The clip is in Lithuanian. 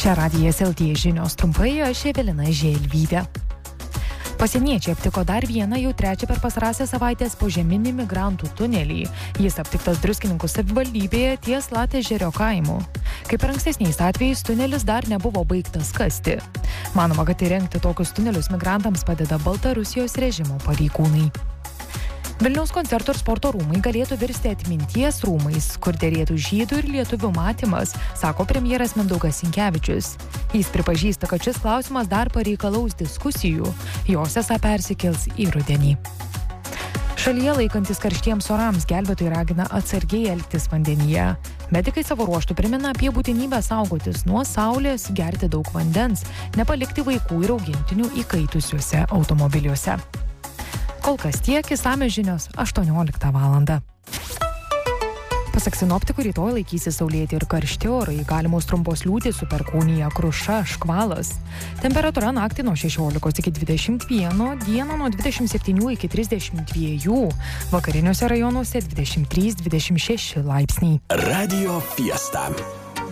Čia Radijas LT žinios trumpai, aš Evelina Želvytė. Pasieniečiai aptiko dar vieną jau trečią per pastarąsias savaitės požeminį migrantų tunelį. Jis aptiktas Druskininkų savivaldybėje ties Latežerio kaimu. Kaip ir ankstesniais atvejais, tunelis dar nebuvo baigtas kasti. Manoma, kad įrengti tokius tunelius migrantams padeda Baltarusijos režimo pareigūnai. Vilniaus koncertų ir sporto rūmai galėtų virsti atminties rūmais, kur derėtų žydų ir lietuvių matymas, sako premjeras Mindaugas Sinkevičius. Jis pripažįsta, kad šis klausimas dar pareikalaus diskusijų, jos esą persikels į rudenį. Šalyje laikantis karštiems orams gelbėtojai ragina atsargiai elgtis vandenyje. Medikai savo ruožtu primena apie būtinybę saugotis nuo saulės, gerti daug vandens, nepalikti vaikų ir augintinių įkaitusiuose automobiliuose. Kol kas tiek, išsamios žinios 18 valandą. Pasak sinoptikų, rytoj laikysis saulėti ir karšti orai, galimos trumpos liūtys su perkūnija, kruša, škvalas. Temperatūra naktį nuo 16 iki 21, dieną nuo 27 iki 32, vakariniuose rajonuose 23-26 laipsniai. Radio Fiesta.